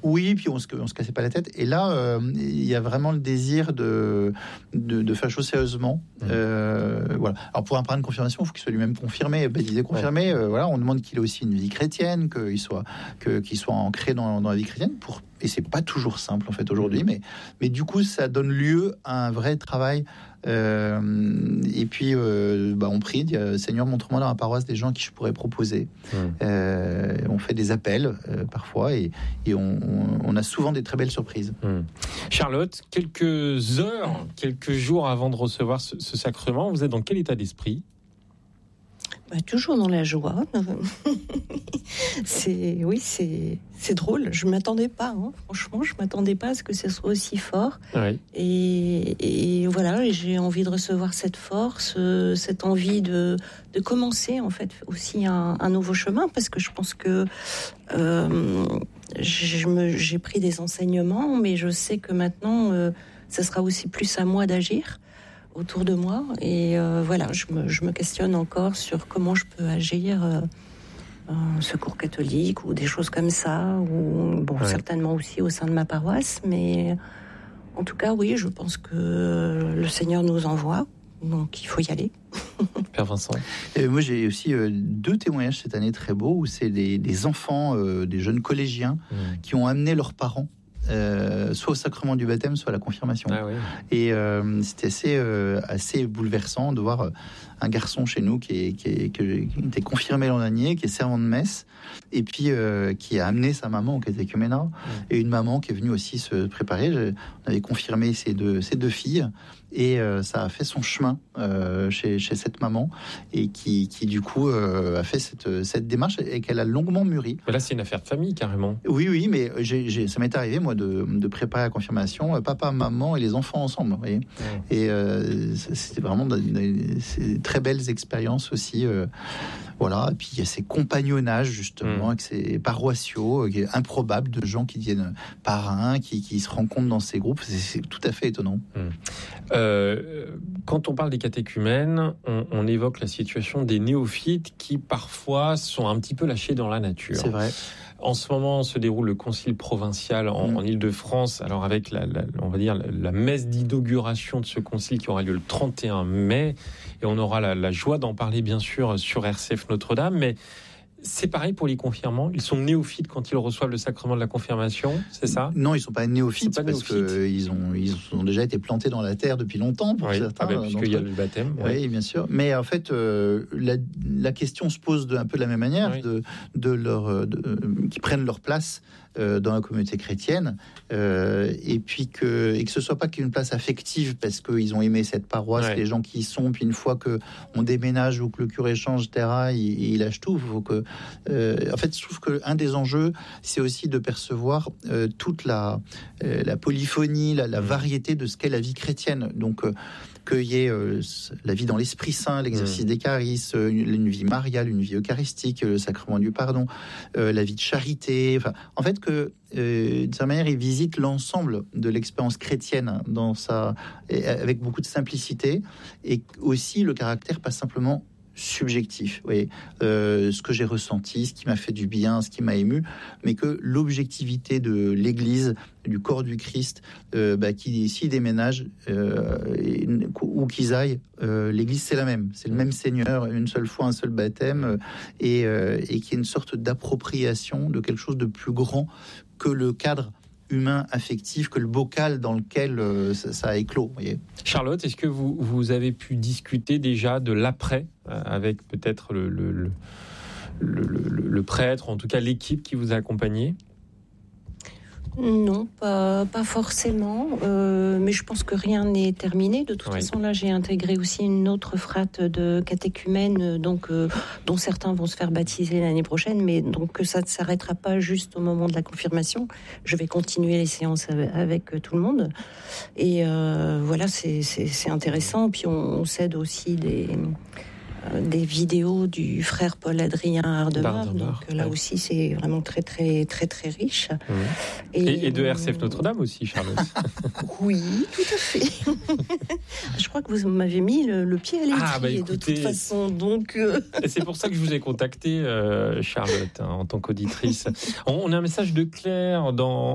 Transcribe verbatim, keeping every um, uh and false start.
Oui, puis on se, on se cassait pas la tête. Et là, euh, il y a vraiment le désir de, de, de faire les choses sérieusement. Mmh. Euh, voilà. Alors pour un parrain de confirmation, il faut qu'il soit lui-même confirmé, baptisé, confirmé. Ouais. Euh, voilà, on demande qu'il ait aussi une vie chrétienne, qu'il soit, que, qu'il soit ancré dans, dans la vie chrétienne. Pour, et c'est pas toujours simple en fait aujourd'hui, mmh. mais, mais du coup, ça donne lieu à un vrai travail. Euh, et puis, euh, bah, on prie, dit, Seigneur, montre-moi dans la paroisse des gens qui je pourrais proposer. Mmh. Euh, on fait des appels euh, parfois et, et on, on, on a souvent des très belles surprises. Mmh. Charlotte, quelques heures, quelques jours avant de recevoir ce, ce sacrement, vous êtes dans quel état d'esprit ? Bah, toujours dans la joie. c'est, oui, c'est, c'est drôle. Je ne m'attendais pas. Hein. Franchement, je ne m'attendais pas à ce que ce soit aussi fort. Oui. Et, et voilà, j'ai envie de recevoir cette force, euh, cette envie de, de commencer en fait aussi un, un nouveau chemin, parce que je pense que euh, je me, j'ai pris des enseignements, mais je sais que maintenant, euh, ça sera aussi plus à moi d'agir autour de moi, et euh, voilà, je me, je me questionne encore sur comment je peux agir, euh, euh, secours catholique ou des choses comme ça, ou bon, ouais. certainement aussi au sein de ma paroisse, mais en tout cas, oui, je pense que le Seigneur nous envoie, donc il faut y aller. Père Vincent. Et moi, j'ai aussi euh, deux témoignages cette année très beaux, où c'est des, des enfants, euh, des jeunes collégiens, mmh. qui ont amené leurs parents Euh, soit au sacrement du baptême, soit à la confirmation. Ah oui. Et euh, c'était assez, euh, assez bouleversant de voir un garçon chez nous qui, est, qui, est, qui était confirmé l'an dernier, qui est servant de messe, et puis euh, qui a amené sa maman au catéchuménat, mmh. et une maman qui est venue aussi se préparer. Je, on avait confirmé ces deux, ces deux filles, et euh, ça a fait son chemin euh, chez, chez cette maman, et qui, qui du coup euh, a fait cette, cette démarche, et qu'elle a longuement mûri. Mais là, c'est une affaire de famille, carrément. Oui, oui, mais j'ai, j'ai, ça m'est arrivé, moi, de, de préparer la confirmation, papa, maman et les enfants ensemble, vous voyez. Mmh. Et euh, c'était vraiment de, de, de très belles expériences aussi. Euh, voilà, et puis il y a ces compagnonnages, justement, mmh. avec ces paroissiaux, euh, improbables, de gens qui deviennent parrains, qui, qui se rencontrent dans ces groupes. C'est, c'est tout à fait étonnant. Mmh. Euh, quand on parle des catéchumènes, on, on évoque la situation des néophytes qui, parfois, sont un petit peu lâchés dans la nature. C'est vrai. En ce moment, se déroule le concile provincial en, mmh. en Île-de-France, alors avec la, la, on va dire, la, la messe d'inauguration de ce concile qui aura lieu le trente et un mai, et on aura la, la joie d'en parler bien sûr sur R C F Notre-Dame, mais c'est pareil pour les confirmants. Ils sont néophytes quand ils reçoivent le sacrement de la confirmation, c'est ça ? Non, ils ne sont pas néophytes, pas parce qu'ils ont, ils ont déjà été plantés dans la terre depuis longtemps, pour oui, certains. Ah ben, puisqu'il y a le baptême. Oui, oui, bien sûr. Mais en fait, euh, la, la question se pose de, un peu de la même manière, oui. de, de leur, de, euh, qui prennent leur place euh, dans la communauté chrétienne, euh, et puis que, et que ce ne soit pas qu'une place affective, parce qu'ils ont aimé cette paroisse, ouais. les gens qui y sont, puis une fois qu'on déménage ou que le curé change, et cetera, il, il lâche tout. Il faut que... Euh, en fait, je trouve qu'un des enjeux, c'est aussi de percevoir euh, toute la, euh, la polyphonie, la, la variété de ce qu'est la vie chrétienne. Donc, euh, qu'il y ait euh, la vie dans l'Esprit Saint, l'exercice mmh. des charismes, une, une vie mariale, une vie eucharistique, le sacrement du pardon, euh, la vie de charité. Enfin, en fait, que euh, d'une certaine manière, il visite l'ensemble de l'expérience chrétienne dans sa, avec beaucoup de simplicité, et aussi le caractère pas simplement subjectif, vous voyez, euh, ce que j'ai ressenti, ce qui m'a fait du bien, ce qui m'a ému, mais que l'objectivité de l'Église, du corps du Christ, euh, bah, qui s'y déménage euh, et, où qu'ils aillent, euh, l'Église c'est la même, c'est le même Seigneur, une seule fois, un seul bâtême, euh, et, euh, et qui est une sorte d'appropriation de quelque chose de plus grand que le cadre humain, affectif, que le bocal dans lequel euh, ça, ça a éclos. Vous voyez. Charlotte, est-ce que vous, vous avez pu discuter déjà de l'après, euh, avec peut-être le, le, le, le, le, le prêtre, en tout cas l'équipe qui vous a accompagné ? Non, pas, pas forcément, euh, mais je pense que rien n'est terminé. De toute oui. façon, là, j'ai intégré aussi une autre frate de catéchumènes, donc, euh, dont certains vont se faire baptiser l'année prochaine, mais donc ça ne s'arrêtera pas juste au moment de la confirmation. Je vais continuer les séances avec, avec tout le monde. Et euh, voilà, c'est, c'est, c'est intéressant. Puis on, on s'aide aussi des... des vidéos du frère Paul-Adrien Hardemar, donc là ouais. aussi c'est vraiment très très très très riche. Mmh. Et, et, et de R C F Notre-Dame aussi, Charlotte. Oui, tout à fait. Je crois que vous m'avez mis le, le pied à l'étrier ah, bah, écoutez, de toute façon, donc. Euh... Et c'est pour ça que je vous ai contacté, euh, Charlotte, hein, en tant qu'auditrice. On, on a un message de Claire dans